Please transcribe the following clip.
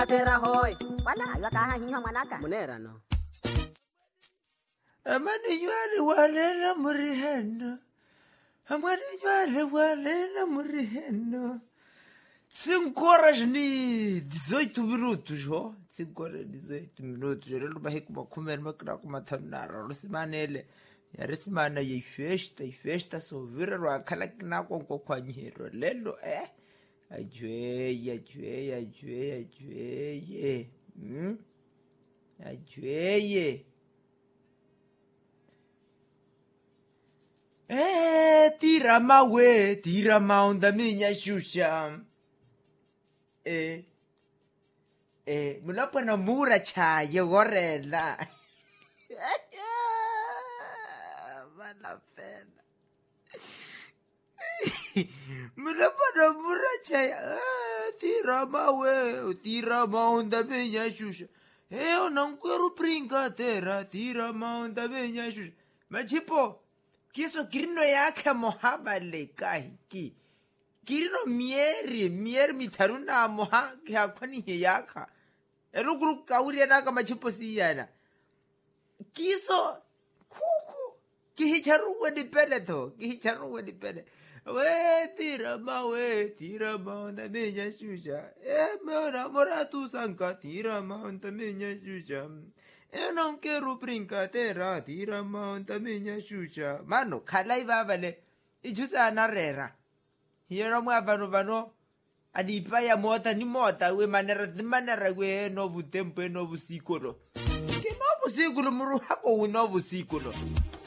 Atera hoy. Wala, ayo ka hinyo manaka. Munera no. Amani yale walela murihendo. Amani yale walela murihendo. 5 horas ni 18 minutos, jo. 5 horas ni 18 minutos. Relo bahiku bakumer makra kumathamnara. Rosimanele. Yaresimana ye festa so vira ro akala kina konko kwanyero. Lelo ajweye. Ajweye. Tira maunda minha Xuxa. Mulapa na mura chaya gorela. Vale pena. Mulapa na mura chaya. Tira maunda minha Xuxa. Eu não quero brincadeira. Tira maunda minha Xuxa. Mas tipo, kiso kirino yake mohaba lekai ki. Kirino mieri mitaruna moha kya kwani yaka. Eruguru kauri naka machipo siyana. Kiso kuku kihicharu wedi peleto, kihicharu wedi pele. We tira ma onda minya Xuxa. Mora tu sanka tira ma onda minya Xuxa. Eu não quero brincadeira, tira monta minha Xuxa. Mano, kalai vavale. Ijusa anarera. Hiero mwa vano. Adipa ya mota ni mota. We manera we novu tempo e novu sikolo. Que novu sikolo muru hako we novu sikolo.